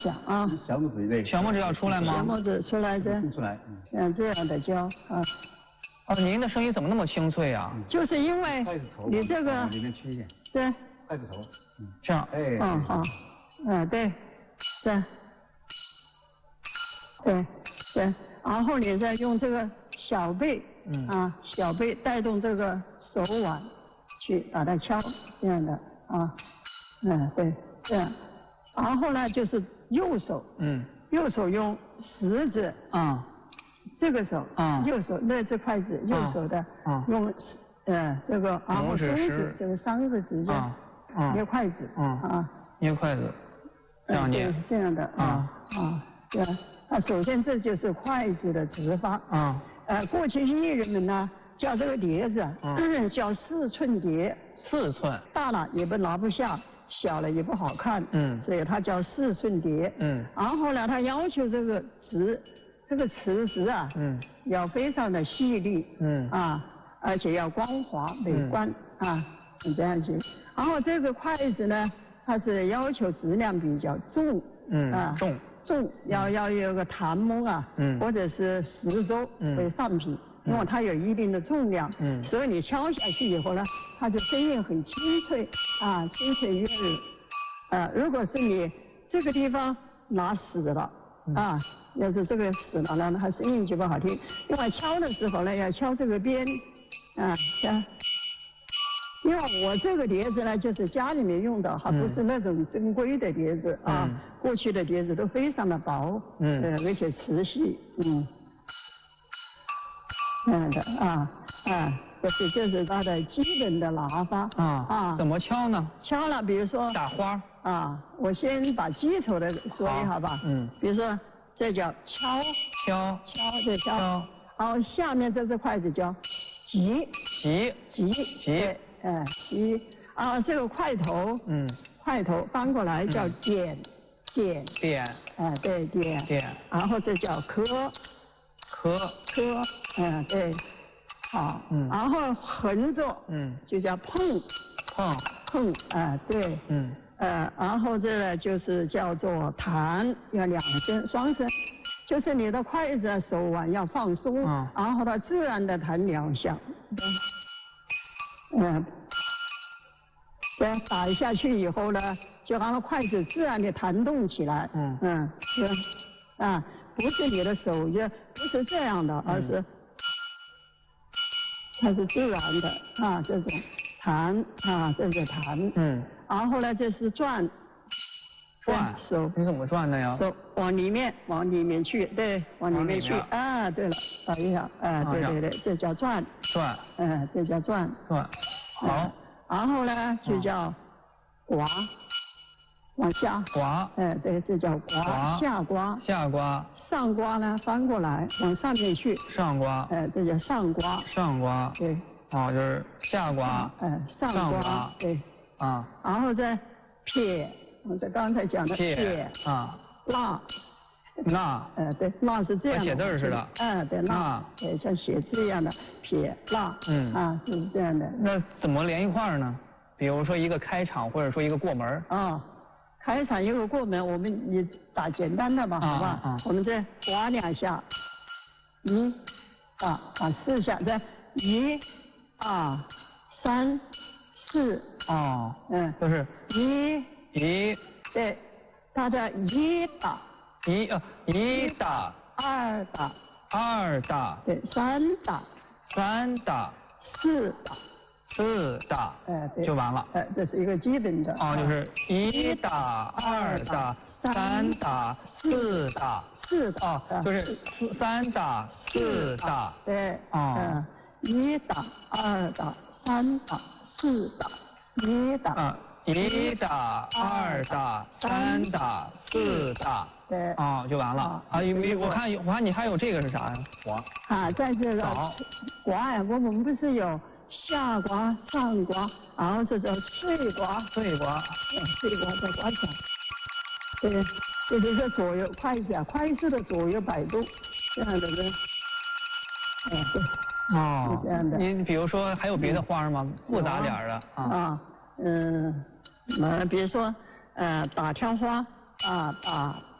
讲啊， 小拇指对， 小拇指要出来吗？ 小拇指出来的， 出来， 这样的教啊。 哦，您的声音怎么那么清脆啊？ 就是因为你这个里面轻一点， 对， 筷子头， 这样， 哎， 好，对，对，对，对，然后你再用这个小背，小背带动这个手腕去把它敲，这样的啊，对，这样，然后呢就是右手，右手用食指，这个手，右手那只筷子，右手的，用，这个，然后中指这个3个指甲，捏筷子， 捏筷子，这样捏， 这样的，对，首先这就是筷子的指法，过去艺人们呢叫这个碟子，叫4寸碟，4寸，大了也拿不下，小了也不好看，所以它叫4寸碟，然后呢，他要求这个瓷实啊，要非常的细腻，而且要光滑美观，这样子。然后这个筷子呢，它是要求质量比较重，重要有个檀木啊，或者是石头为上品，因为它有一定的重量，所以你敲下去以后呢，它的声音很清脆，清脆悦耳。如果是你这个地方拿死了，要是这个死了呢，它声音就不好听。因为敲的时候呢，要敲这个边，因为我这个碟子呢，就是家里面用的，还不是那种珍贵的碟子过去的碟子都非常的薄，而且瓷细，这样的这是它的基本的拿法怎么敲呢？ 敲了，比如说打花我先把基础的说一下吧，比如说这叫敲，这敲，然后下面这只筷子叫击，对，击，然后这个筷头翻过来叫点，对，点，然后这叫磕，对，好，然后横着，就叫碰，对，然后这个就是叫做弹，要2声双声，就是你的筷子手腕要放松，然后它自然的弹2下，对，打下去以后呢，就让筷子自然的弹动起来，不是你的手就不是这样的，而是它是自然的这种弹这是弹，然后呢这是转，手你怎么转的呀？ 手往里面去，对，往里面去，对了，等一下，对，这叫转，这叫转， 好， 然后呢就叫刮，往下刮， 对，这叫刮，下刮，上刮呢翻过来往上面去， 上刮， 这叫上刮，对， 就是下刮， 上刮，对，然后再撇，我在刚才讲的撇，捺，对，捺是这样的， 写字似的， 对，捺，对，像写字一样的撇捺，就是这样的。 那怎么连一块儿呢？比如说一个开场，或者说一个过门。 开场一个过门，你打简单的吧，好吧？我们再刮2下，1、打4下，再1、2、3、4， 就是 1，对，它的1打 1打 ，2打 ，2打， 对，3打，4打 ，4打， 对， 就完了。 这是一个基本的。 就是1打，2打，3打，4打 ，4打， 就是3打，4打， 对，1打，2打，3打，4打，1打 ，1打，2打，3打，4打， 对， 就完了。我看你还有这个是啥呀？刮。 在这个刮呀，我们不是有下刮、上刮，然后这叫碎刮，碎刮再刮起来。对，就是这左右筷子的左右摆动，这样的呢。对。是这样的。 您比如说还有别的花吗？复杂点的比如说打挑花， 大